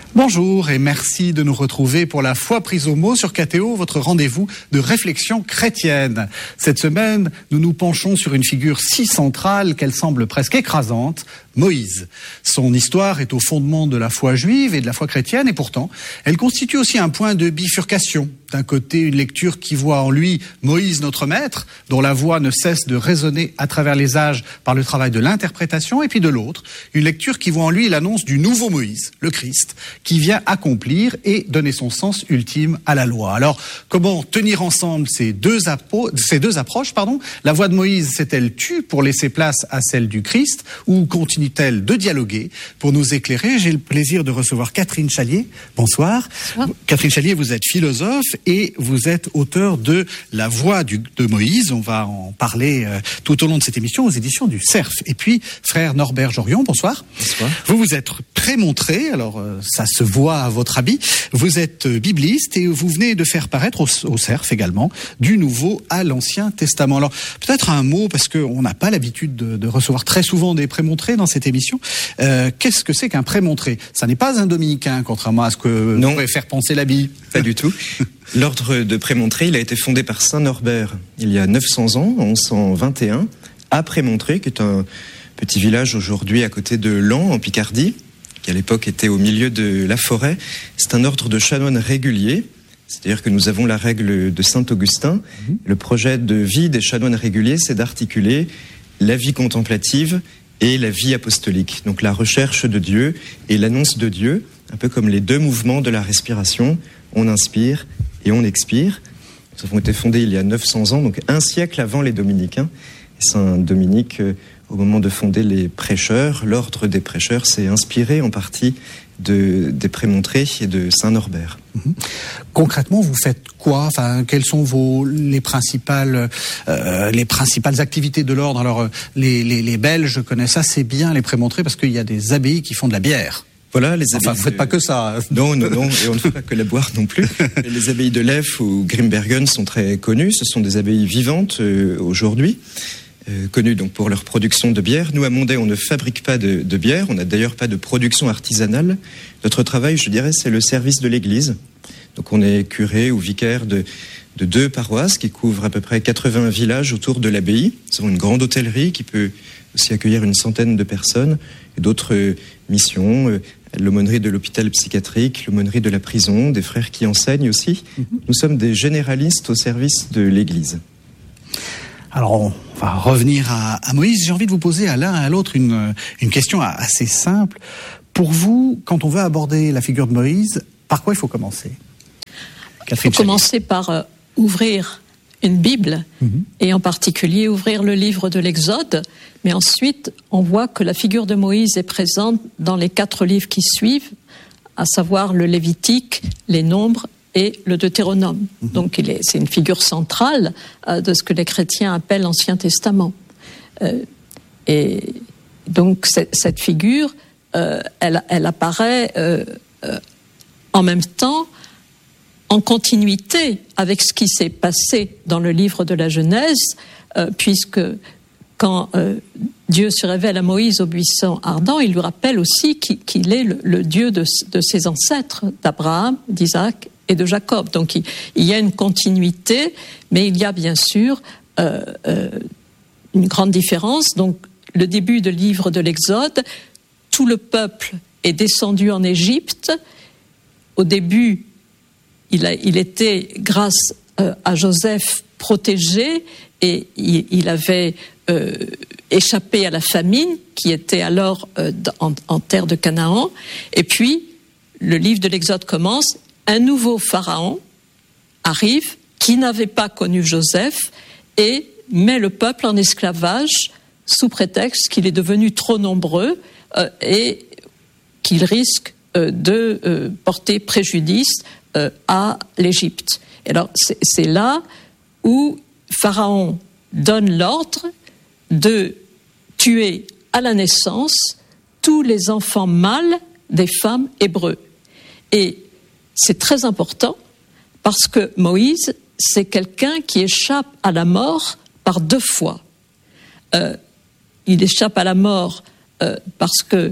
Bonjour et merci de nous retrouver pour la foi prise au mot sur KTO, votre rendez-vous de réflexion chrétienne. Cette semaine, nous nous penchons sur une figure si centrale qu'elle semble presque écrasante, Moïse. Son histoire est au fondement de la foi juive et de la foi chrétienne et pourtant, elle constitue aussi un point de bifurcation. D'un côté, une lecture qui voit en lui Moïse notre maître, dont la voix ne cesse de résonner à travers les âges par le travail de l'interprétation, et puis de l'autre, une lecture qui voit en lui l'annonce du nouveau Moïse, le Christ, qui vient accomplir et donner son sens ultime à la loi. Alors, comment tenir ensemble ces deux approches, La voix de Moïse s'est-elle tue pour laisser place à celle du Christ, ou continue-t-elle de dialoguer? Pour nous éclairer, j'ai le plaisir de recevoir Catherine Chalier. Bonsoir. Bonsoir. Catherine Chalier, vous êtes philosophe et vous êtes auteur de La voix de Moïse. On va en parler tout au long de cette émission aux éditions du Cerf. Et puis, frère Norbert Jorion, bonsoir. Bonsoir. Vous êtes prémontré, alors ça se voit à votre habit. Vous êtes bibliste et vous venez de faire paraître au Cerf également du Nouveau à l'Ancien Testament. Alors, peut-être un mot, parce qu'on n'a pas l'habitude de recevoir très souvent des prémontrés dans cette émission. Qu'est-ce que c'est qu'un prémontré? Ça n'est pas un dominicain, contrairement à ce que pourrait faire penser l'habit. Pas du tout. L'ordre de Prémontré, il a été fondé par saint Norbert il y a 900 ans, en 1121, à Prémontré, qui est un petit village aujourd'hui à côté de Laon, en Picardie, qui à l'époque était au milieu de la forêt. C'est un ordre de chanoines réguliers, c'est-à-dire que nous avons la règle de saint Augustin. Le projet de vie des chanoines réguliers, c'est d'articuler la vie contemplative et la vie apostolique. Donc la recherche de Dieu et l'annonce de Dieu, un peu comme les deux mouvements de la respiration. On inspire et on expire. Nous avons été fondés il y a 900 ans, donc un siècle avant les dominicains. Et Saint Dominique, au moment de fonder les prêcheurs, l'ordre des prêcheurs s'est inspiré en partie des prémontrés et de Saint Norbert. Concrètement, vous faites quoi? Quelles sont les principales activités de l'ordre? Alors, les Belges connaissent assez bien les prémontrés parce qu'il y a des abbayes qui font de la bière. Voilà, les abbayes. Vous ne faites pas que ça. Non, et on ne fait pas que la boire non plus. Les abbayes de Leyf ou Grimbergen sont très connues. Ce sont des abbayes vivantes aujourd'hui, connues donc pour leur production de bière. Nous, à Mondet, on ne fabrique pas de bière. On n'a d'ailleurs pas de production artisanale. Notre travail, je dirais, c'est le service de l'Église. Donc, on est curé ou vicaire de 2 paroisses qui couvrent à peu près 80 villages autour de l'abbaye. Nous avons une grande hôtellerie qui peut aussi accueillir une centaine de personnes et d'autres missions, l'aumônerie de l'hôpital psychiatrique, l'aumônerie de la prison, des frères qui enseignent aussi. Nous sommes des généralistes au service de l'Église. Alors, on va revenir à Moïse. J'ai envie de vous poser à l'un et à l'autre une question assez simple. Pour vous, quand on veut aborder la figure de Moïse, par quoi il faut commencer? Il faut commencer par ouvrir une Bible, et en particulier ouvrir le livre de l'Exode, mais ensuite on voit que la figure de Moïse est présente dans les 4 livres qui suivent, à savoir le Lévitique, les Nombres et le Deutéronome. Donc c'est une figure centrale de ce que les chrétiens appellent l'Ancien Testament. Et donc cette figure, elle apparaît en même temps en continuité avec ce qui s'est passé dans le livre de la Genèse, puisque quand Dieu se révèle à Moïse au buisson ardent, il lui rappelle aussi qu'il est le Dieu de ses ancêtres, d'Abraham, d'Isaac et de Jacob. Donc il y a une continuité, mais il y a bien sûr une grande différence. Donc le début du livre de l'Exode, tout le peuple est descendu en Égypte. Au début, il était, grâce à Joseph, protégé et il avait échappé à la famine qui était alors en terre de Canaan. Et puis, le livre de l'Exode commence, un nouveau pharaon arrive qui n'avait pas connu Joseph et met le peuple en esclavage sous prétexte qu'il est devenu trop nombreux et qu'il risque de porter préjudice à l'Égypte. Et alors, c'est là où Pharaon donne l'ordre de tuer à la naissance tous les enfants mâles des femmes hébreux. Et c'est très important parce que Moïse, c'est quelqu'un qui échappe à la mort par 2 fois. Il échappe à la mort parce que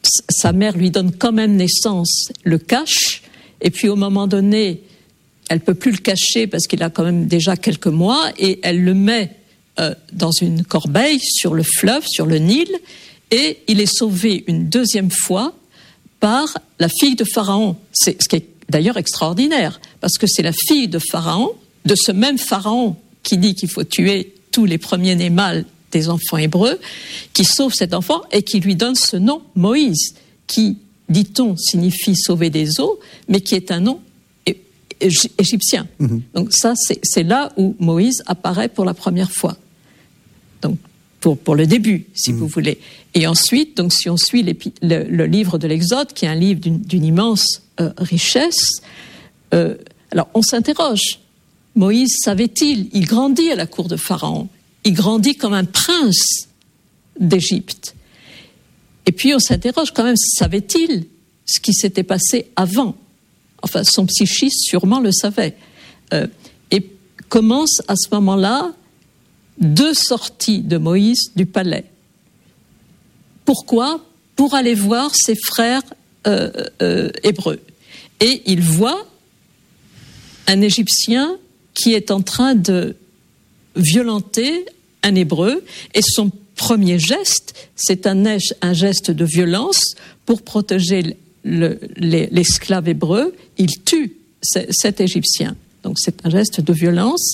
sa mère lui donne quand même naissance, le cache, et puis au moment donné, elle peut plus le cacher parce qu'il a quand même déjà quelques mois, et elle le met dans une corbeille sur le fleuve, sur le Nil, et il est sauvé une deuxième fois par la fille de Pharaon. C'est ce qui est d'ailleurs extraordinaire, parce que c'est la fille de Pharaon, de ce même Pharaon qui dit qu'il faut tuer tous les premiers-nés mâles des enfants hébreux, qui sauve cet enfant et qui lui donne ce nom Moïse, qui, dit-on, signifie sauver des eaux, mais qui est un nom égyptien. Donc ça, c'est là où Moïse apparaît pour la première fois. Donc pour le début, si vous voulez. Et ensuite, donc si on suit le livre de l'Exode, qui est un livre d'une immense richesse, alors on s'interroge. Moïse savait-il? Il grandit à la cour de Pharaon. Il grandit comme un prince d'Égypte. Et puis on s'interroge quand même, savait-il ce qui s'était passé avant? Enfin, son psychisme sûrement le savait. Et commence à ce moment-là 2 sorties de Moïse du palais. Pourquoi? Pour aller voir ses frères hébreux. Et il voit un Égyptien qui est en train de violenter un Hébreu, et son premier geste, c'est un geste de violence pour protéger l'esclave hébreu. Il tue cet Égyptien. Donc c'est un geste de violence.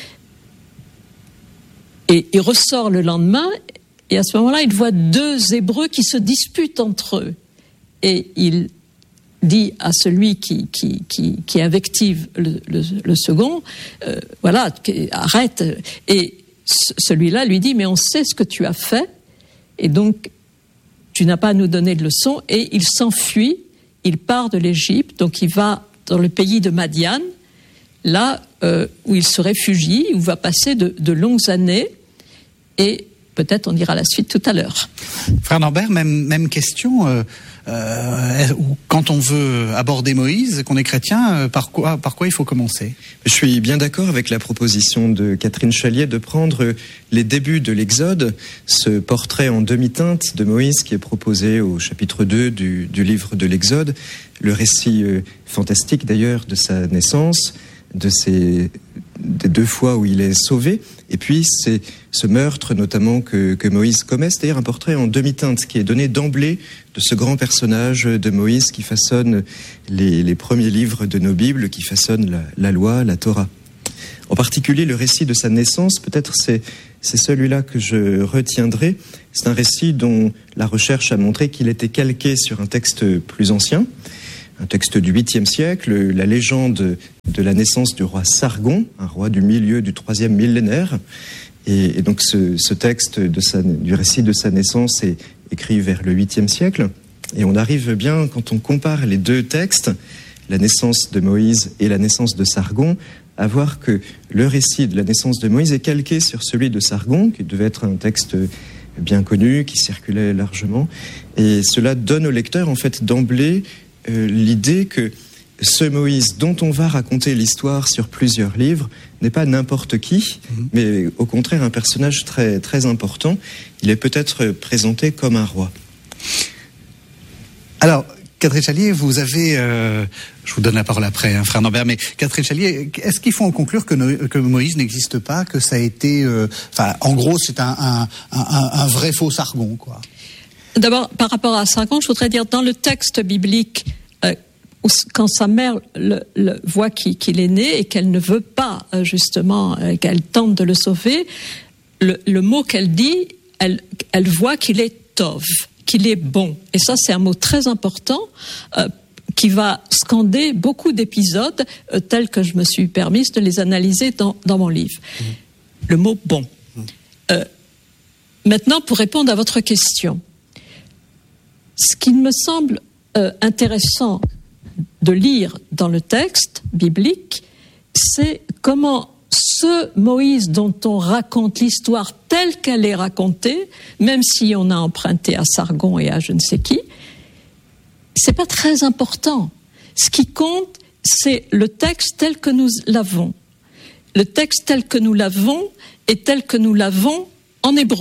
Et il ressort le lendemain, et à ce moment-là, il voit 2 Hébreux qui se disputent entre eux. Et il dit à celui qui invective le second, voilà, arrête. Et celui-là lui dit, mais on sait ce que tu as fait, et donc tu n'as pas à nous donner de leçons. Et il s'enfuit, il part de l'Égypte, donc il va dans le pays de Madian, là où il se réfugie, où il va passer de longues années, et peut-être on dira la suite tout à l'heure. Frère Norbert, même question. Quand on veut aborder Moïse, qu'on est chrétien, par quoi il faut commencer? Je suis bien d'accord avec la proposition de Catherine Chalier de prendre les débuts de l'Exode, ce portrait en demi-teinte de Moïse qui est proposé au chapitre 2 du livre de l'Exode, le récit fantastique d'ailleurs de sa naissance, des 2 fois où il est sauvé, et puis c'est ce meurtre notamment que Moïse commet, c'est-à-dire un portrait en demi-teinte qui est donné d'emblée de ce grand personnage de Moïse qui façonne les premiers livres de nos Bibles, qui façonne la loi, la Torah. En particulier le récit de sa naissance, peut-être c'est celui-là que je retiendrai. C'est un récit dont la recherche a montré qu'il était calqué sur un texte plus ancien, un texte du 8e siècle, la légende de la naissance du roi Sargon, un roi du milieu du 3e millénaire. Et donc ce texte du récit de sa naissance est écrit vers le 8e siècle. Et on arrive bien, quand on compare les 2 textes, la naissance de Moïse et la naissance de Sargon, à voir que le récit de la naissance de Moïse est calqué sur celui de Sargon, qui devait être un texte bien connu, qui circulait largement. Et cela donne au lecteur, en fait, d'emblée, l'idée que ce Moïse dont on va raconter l'histoire sur plusieurs livres n'est pas n'importe qui, mais au contraire un personnage très, très important. Il est peut-être présenté comme un roi. Alors, Catherine Chalier, vous avez... je vous donne la parole après, frère Norbert, mais Catherine Chalier, est-ce qu'il faut en conclure que Moïse n'existe pas, que ça a été... en gros, c'est un vrai faux Sargon, quoi? D'abord, par rapport à Sargon, je voudrais dire, dans le texte biblique, quand sa mère voit qu'il est né et qu'elle ne veut pas, justement, qu'elle tente de le sauver, le mot qu'elle dit, elle voit qu'il est tov, qu'il est bon. Et ça, c'est un mot très important qui va scander beaucoup d'épisodes tels que je me suis permise de les analyser dans mon livre. Le mot bon. Maintenant, pour répondre à votre question, ce qui me semble intéressant de lire dans le texte biblique, c'est comment ce Moïse dont on raconte l'histoire telle qu'elle est racontée, même si on a emprunté à Sargon et à je ne sais qui, c'est pas très important. Ce qui compte, c'est le texte tel que nous l'avons. Le texte tel que nous l'avons est tel que nous l'avons en hébreu,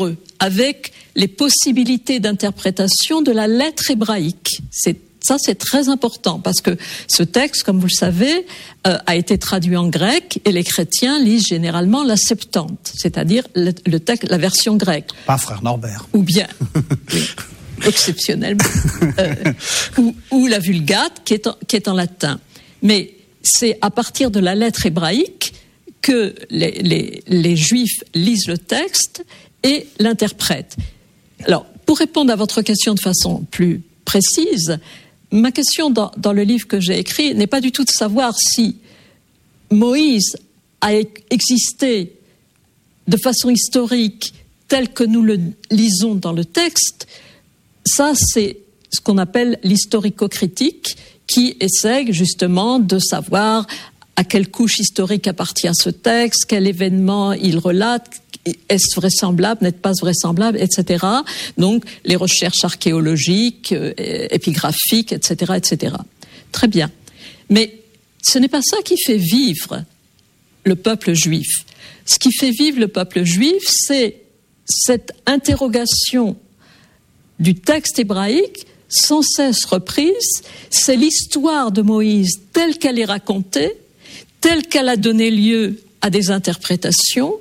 avec les possibilités d'interprétation de la lettre hébraïque. Ça, c'est très important parce que ce texte, comme vous le savez, a été traduit en grec et les chrétiens lisent généralement la Septante, c'est-à-dire le texte, la version grecque. Pas frère Norbert. Ou bien, oui, exceptionnellement, ou la Vulgate qui est en latin. Mais c'est à partir de la lettre hébraïque que les Juifs lisent le texte et l'interprètent. Alors, pour répondre à votre question de façon plus précise, ma question dans le livre que j'ai écrit n'est pas du tout de savoir si Moïse a existé de façon historique tel que nous le lisons dans le texte. Ça, c'est ce qu'on appelle l'historico-critique qui essaie justement de savoir à quelle couche historique appartient ce texte, quel événement il relate, est-ce vraisemblable, n'est-ce pas vraisemblable, etc. Donc, les recherches archéologiques, épigraphiques, etc., etc. Très bien. Mais ce n'est pas ça qui fait vivre le peuple juif. Ce qui fait vivre le peuple juif, c'est cette interrogation du texte hébraïque sans cesse reprise. C'est l'histoire de Moïse telle qu'elle est racontée, telle qu'elle a donné lieu à des interprétations.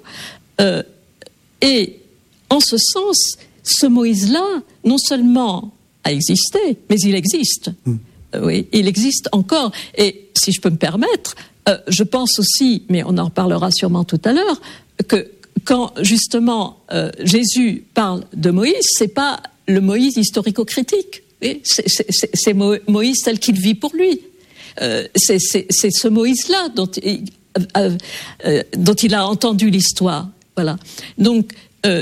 Et en ce sens, ce Moïse-là, non seulement a existé, mais il existe. Oui, il existe encore. Et si je peux me permettre, je pense aussi, mais on en reparlera sûrement tout à l'heure, que quand justement Jésus parle de Moïse, c'est pas le Moïse historico-critique. Oui, c'est Moïse tel qu'il vit pour lui. C'est ce Moïse-là dont il a entendu l'histoire. Voilà. Donc,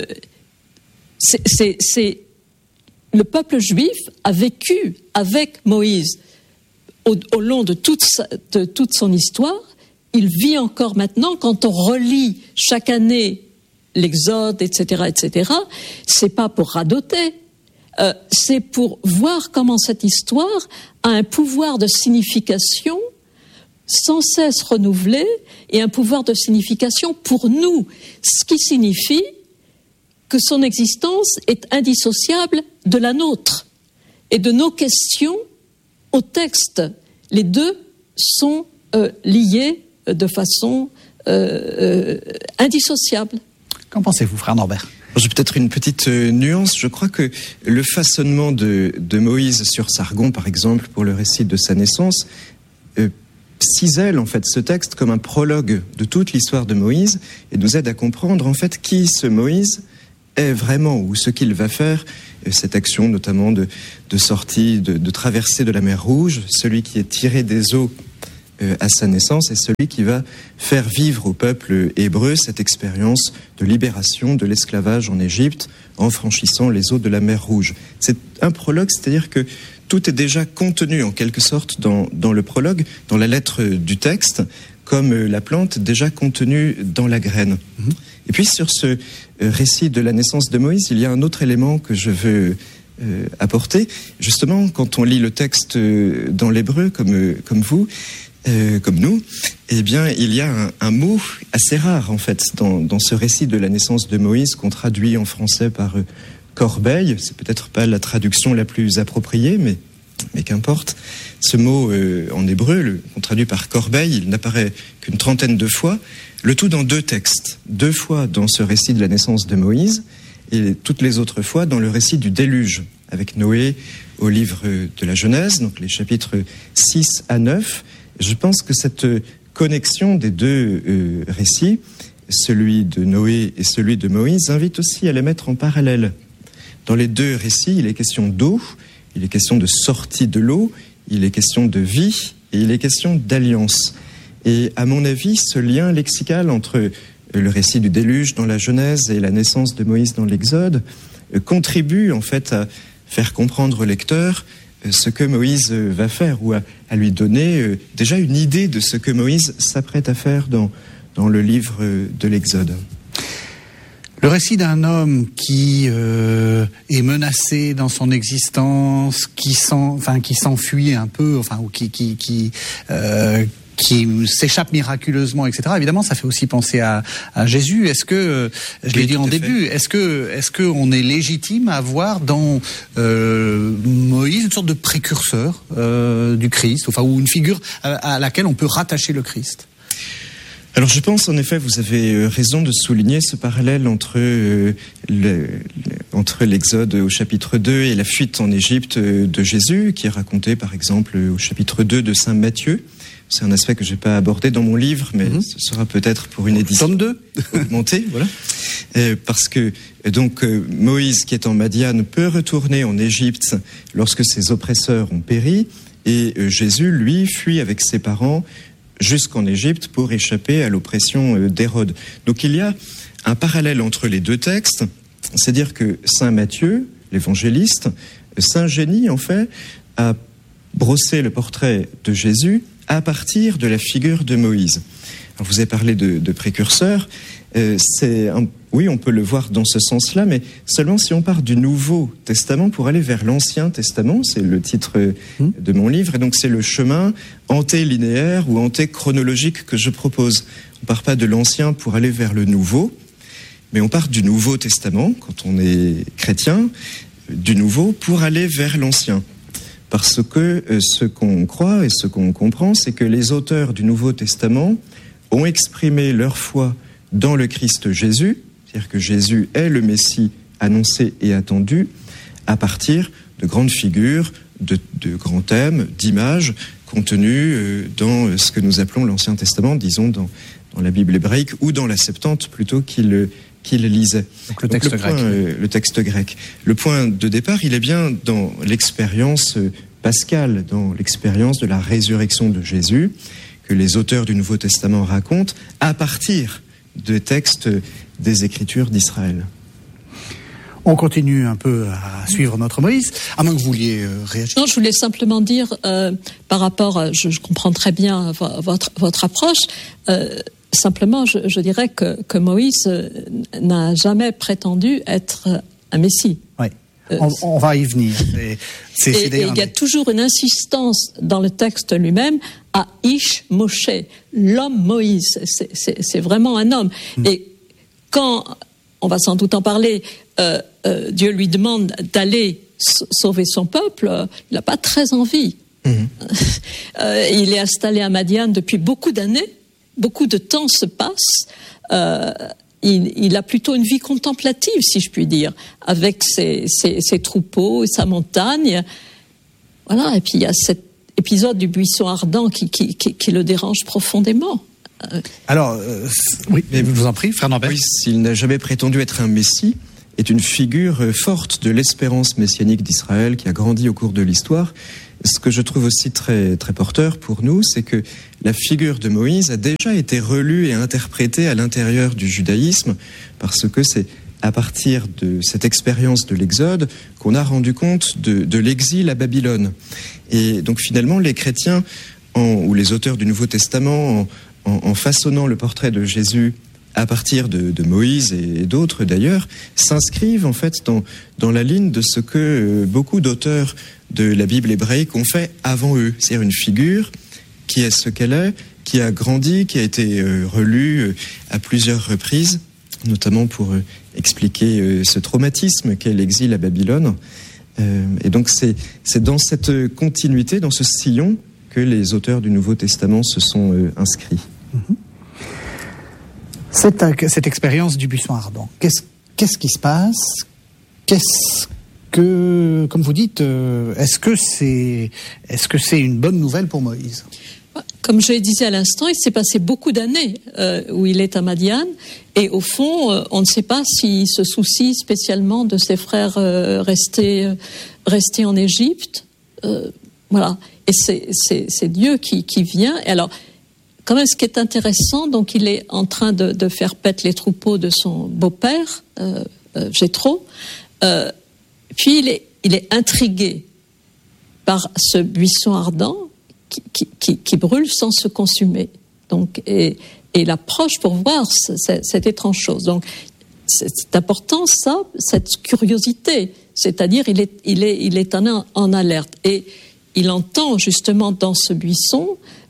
c'est le peuple juif a vécu avec Moïse au long de toute son histoire. Il vit encore maintenant. Quand on relit chaque année l'Exode, etc., etc., c'est pas pour radoter. C'est pour voir comment cette histoire a un pouvoir de signification sans cesse renouvelé et un pouvoir de signification pour nous, ce qui signifie que son existence est indissociable de la nôtre et de nos questions au texte. Les deux sont liés de façon indissociable. Qu'en pensez-vous, frère Norbert ? J'ai peut-être une petite nuance. Je crois que le façonnement de Moïse sur Sargon, par exemple, pour le récit de sa naissance, cisèle en fait ce texte comme un prologue de toute l'histoire de Moïse et nous aide à comprendre en fait qui ce Moïse est vraiment ou ce qu'il va faire, cette action notamment de sortie, de traversée de la mer Rouge, celui qui est tiré des eaux à sa naissance et celui qui va faire vivre au peuple hébreu cette expérience de libération de l'esclavage en Égypte en franchissant les eaux de la mer Rouge. C'est un prologue, c'est-à-dire que tout est déjà contenu en quelque sorte dans le prologue, dans la lettre du texte, comme la plante déjà contenue dans la graine. Et puis sur ce récit de la naissance de Moïse, il y a un autre élément que je veux apporter. Justement, quand on lit le texte dans l'hébreu, comme vous, comme nous, eh bien, il y a un mot assez rare, en fait, dans ce récit de la naissance de Moïse, qu'on traduit en français par corbeille. C'est peut-être pas la traduction la plus appropriée, mais qu'importe. Ce mot en hébreu, qu'on traduit par corbeille, il n'apparaît qu'une trentaine de fois, le tout dans deux textes. 2 fois dans ce récit de la naissance de Moïse, et toutes les autres fois dans le récit du déluge, avec Noé au livre de la Genèse, donc les chapitres 6 à 9. Je pense que cette connexion des deux récits, celui de Noé et celui de Moïse, invite aussi à les mettre en parallèle. Dans les deux récits, il est question d'eau, il est question de sortie de l'eau, il est question de vie et il est question d'alliance. Et à mon avis, ce lien lexical entre le récit du déluge dans la Genèse et la naissance de Moïse dans l'Exode contribue en fait à faire comprendre au lecteur ce que Moïse va faire ou à lui donner déjà une idée de ce que Moïse s'apprête à faire dans le livre de l'Exode. Le récit d'un homme qui est menacé dans son existence, qui s'enfuit un peu, enfin, ou qui s'échappe miraculeusement, etc. Évidemment, ça fait aussi penser à Jésus. Est-ce que, je l'ai dit en début, est-ce que on est légitime à avoir dans Moïse une sorte de précurseur du Christ, enfin, ou une figure à laquelle on peut rattacher le Christ? Alors je pense en effet, vous avez raison de souligner ce parallèle entre l'Exode au chapitre 2 et la fuite en Égypte de Jésus, qui est raconté par exemple au chapitre 2 de Saint Matthieu. C'est un aspect que je n'ai pas abordé dans mon livre, mais ce sera peut-être pour une édition tome 2 augmentée, voilà. Parce que donc Moïse, qui est en Madiane, peut retourner en Égypte lorsque ses oppresseurs ont péri, et Jésus, lui, fuit avec ses parents jusqu'en Égypte pour échapper à l'oppression d'Hérode. Donc il y a un parallèle entre les deux textes, c'est-à-dire que Saint Matthieu, l'évangéliste, s'ingénie en fait à brosser le portrait de Jésus à partir de la figure de Moïse. Alors vous avez parlé de précurseur, oui, on peut le voir dans ce sens-là, mais seulement si on part du Nouveau Testament pour aller vers l'Ancien Testament, c'est le titre de mon livre, et donc c'est le chemin antélinéaire ou antéchronologique que je propose. On ne part pas de l'Ancien pour aller vers le Nouveau, mais on part du Nouveau Testament, quand on est chrétien, du Nouveau pour aller vers l'Ancien. Parce que ce qu'on croit et ce qu'on comprend, c'est que les auteurs du Nouveau Testament ont exprimé leur foi dans le Christ Jésus, c'est-à-dire que Jésus est le Messie annoncé et attendu, à partir de grandes figures, de grands thèmes, d'images contenus dans ce que nous appelons l'Ancien Testament, disons dans la Bible hébraïque ou dans la Septante plutôt qu'il lisait. Donc le texte grec. Le texte grec. Le point de départ, il est bien dans l'expérience pascale, dans l'expérience de la résurrection de Jésus, que les auteurs du Nouveau Testament racontent à partir de textes des Écritures d'Israël. On continue un peu à suivre notre Moïse, à moins que vous vouliez réagir. Non, je voulais simplement dire, par rapport, je comprends très bien votre approche, simplement je dirais que Moïse n'a jamais prétendu être un Messie. Oui. On va y venir. Et il y a toujours une insistance dans le texte lui-même à Ish Moshe, l'homme Moïse. C'est vraiment un homme. Et quand, on va sans doute en parler, Dieu lui demande d'aller sauver son peuple, il n'a pas très envie. Il est installé à Madiane depuis beaucoup d'années, beaucoup de temps se passe. Il a plutôt une vie contemplative, si je puis dire, avec ses troupeaux et sa montagne. Voilà, et puis il y a cet épisode du buisson ardent qui le dérange profondément. Alors, oui, mais je vous en prie, frère Norbert. Oui, s'il n'a jamais prétendu être un Messie, est une figure forte de l'espérance messianique d'Israël qui a grandi au cours de l'histoire. Ce que je trouve aussi très, très porteur pour nous, c'est que la figure de Moïse a déjà été relue et interprétée à l'intérieur du judaïsme, parce que c'est à partir de cette expérience de l'Exode qu'on a rendu compte de l'exil à Babylone. Et donc finalement, les chrétiens, ou les auteurs du Nouveau Testament, en façonnant le portrait de Jésus à partir de Moïse et d'autres d'ailleurs, s'inscrivent en fait dans la ligne de ce que beaucoup d'auteurs de la Bible hébraïque ont fait avant eux. C'est-à-dire une figure qui est ce qu'elle est, qui a grandi, qui a été relue à plusieurs reprises, notamment pour expliquer ce traumatisme qu'est l'exil à Babylone. Et donc c'est dans cette continuité, dans ce sillon, que les auteurs du Nouveau Testament se sont inscrits. Cette expérience du buisson ardent, qu'est-ce qui se passe? Qu'est-ce que, comme vous dites, est-ce que c'est une bonne nouvelle pour Moïse? Comme je le disais à l'instant, il s'est passé beaucoup d'années où il est à Madiane, et au fond, on ne sait pas s'il se soucie spécialement de ses frères restés en Égypte. Voilà, et c'est Dieu qui vient. Et alors, quand même, ce qui est intéressant, donc il est en train de faire paître les troupeaux de son beau-père, Jéthro. Puis il est intrigué par ce buisson ardent qui brûle sans se consumer. Donc, et il approche pour voir cette étrange chose. Donc, c'est important, ça, cette curiosité. C'est-à-dire, il est en alerte. Et il entend justement dans ce buisson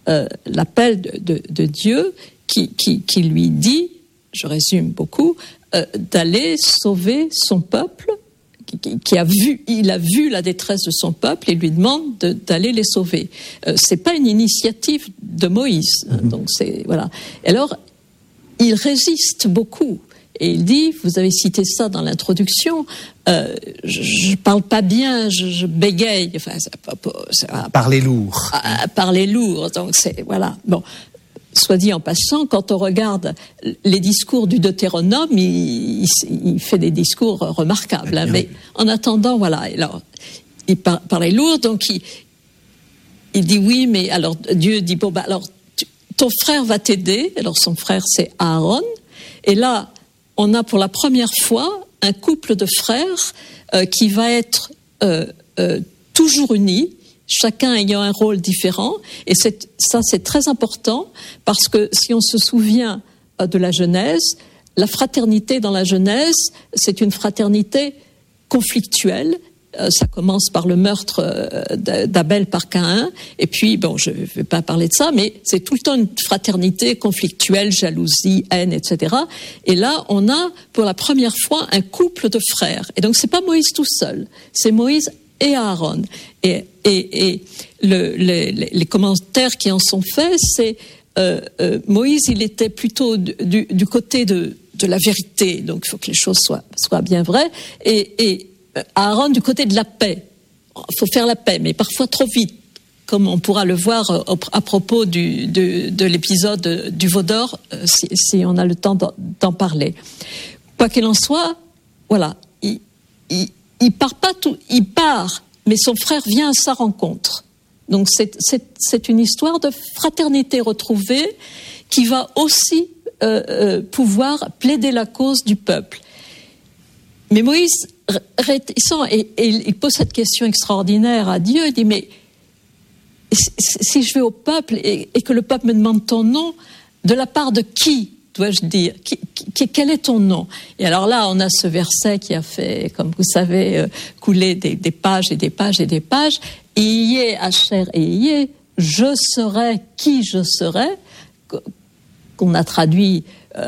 l'appel de Dieu qui lui dit, je résume beaucoup, d'aller sauver son peuple, il a vu la détresse de son peuple et lui demande d'aller les sauver. C'est pas une initiative de Moïse, donc c'est voilà. Alors il résiste beaucoup et il dit, vous avez cité ça dans l'introduction, je parle pas bien, je bégaye, enfin parler lourd. Parler lourd, donc c'est voilà bon. Soit dit en passant, quand on regarde les discours du Deutéronome, il fait des discours remarquables. Hein, mais en attendant, voilà. Alors, il parlait lourd, donc il dit oui, mais alors Dieu dit bon, bah alors ton frère va t'aider. Alors son frère c'est Aaron, et là on a pour la première fois un couple de frères qui va être toujours unis. Chacun ayant un rôle différent, et ça c'est très important parce que si on se souvient de la Genèse, la fraternité dans la Genèse, c'est une fraternité conflictuelle. Ça commence par le meurtre d'Abel par Caïn, et puis bon, je ne vais pas parler de ça, mais c'est tout le temps une fraternité conflictuelle, jalousie, haine, etc. Et là, on a pour la première fois un couple de frères, et donc c'est pas Moïse tout seul, c'est Moïse et Aaron. Et les commentaires qui en sont faits, c'est Moïse, il était plutôt du côté de la vérité, donc il faut que les choses soient bien vraies, et Aaron du côté de la paix. Il faut faire la paix, mais parfois trop vite, comme on pourra le voir à propos de l'épisode du veau d'or, si on a le temps d'en parler. Quoi qu'il en soit, voilà, il part pas tout, il part, mais son frère vient à sa rencontre. Donc c'est une histoire de fraternité retrouvée qui va aussi pouvoir plaider la cause du peuple. Mais Moïse, réticent, et il pose cette question extraordinaire à Dieu, il dit, mais si je vais au peuple et que le peuple me demande ton nom, de la part de qui dois-je dire, quel est ton nom? Et alors là, on a ce verset qui a fait, comme vous savez, couler des pages et des pages et des pages. Ié, Asher et Ié, je serai qui je serai, qu'on a traduit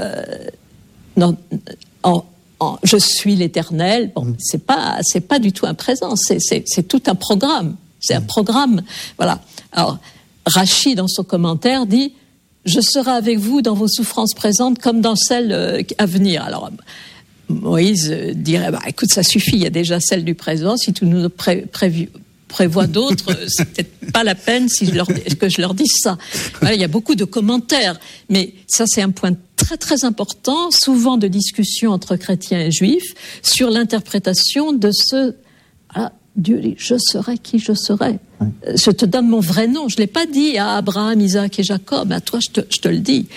je suis l'Éternel. Bon, c'est pas du tout un présent, c'est tout un programme. C'est un programme, voilà. Alors, Rachi, dans son commentaire, dit, je serai avec vous dans vos souffrances présentes comme dans celles à venir. Alors, Moïse dirait, bah, écoute, ça suffit, il y a déjà celle du présent, si tu nous prévois d'autres, c'est peut-être pas la peine que je leur dise ça. Voilà, il y a beaucoup de commentaires, mais ça c'est un point très très important, souvent de discussion entre chrétiens et juifs, sur l'interprétation de ce... Voilà, Dieu dit, je serai qui je serai. Je te donne mon vrai nom. Je ne l'ai pas dit à Abraham, Isaac et Jacob, à toi je te le dis.